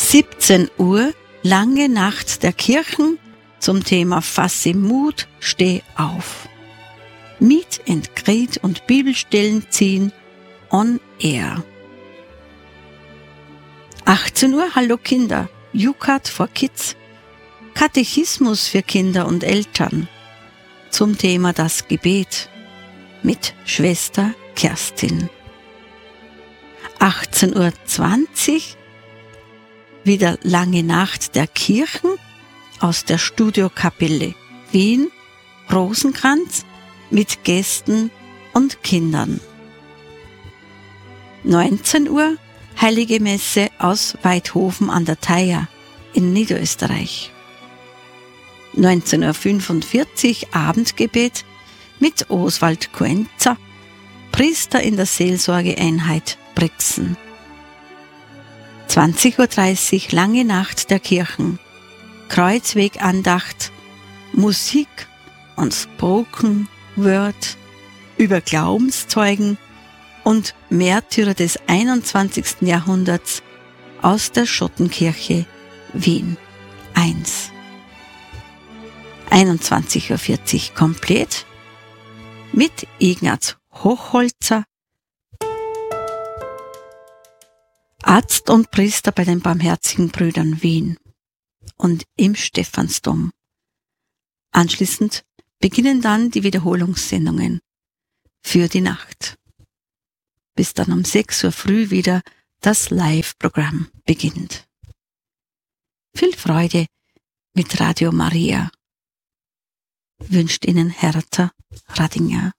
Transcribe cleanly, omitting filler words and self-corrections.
17 Uhr, lange Nacht der Kirchen zum Thema Fasse Mut, steh auf. Meet and Greet und Bibelstellen ziehen on air. 18 Uhr, Hallo Kinder, UCAT for Kids. Katechismus für Kinder und Eltern zum Thema das Gebet mit Schwester Kerstin. 18.20 Uhr, wieder lange Nacht der Kirchen aus der Studiokapelle Wien, Rosenkranz mit Gästen und Kindern. 19 Uhr, Heilige Messe aus Weidhofen an der Thaya in Niederösterreich. 19.45 Uhr, Abendgebet mit Oswald Kuenzer, Priester in der Seelsorgeeinheit Brixen. 20.30 Uhr, lange Nacht der Kirchen, Kreuzwegandacht, Musik und Spoken Word über Glaubenszeugen und Märtyrer des 21. Jahrhunderts aus der Schottenkirche Wien 1. 21.40 Uhr komplett mit Ignaz Hochholzer, Arzt und Priester bei den Barmherzigen Brüdern Wien und im Stephansdom. Anschließend beginnen dann die Wiederholungssendungen für die Nacht, bis dann um 6 Uhr früh wieder das Live-Programm beginnt. Viel Freude mit Radio Maria wünscht Ihnen Hertha Radinger.